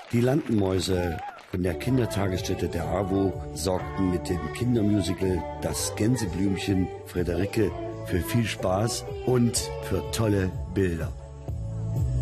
Die Landmäuse von der Kindertagesstätte der AWO sorgten mit dem Kindermusical Das Gänseblümchen Friederike für viel Spaß und für tolle Bilder.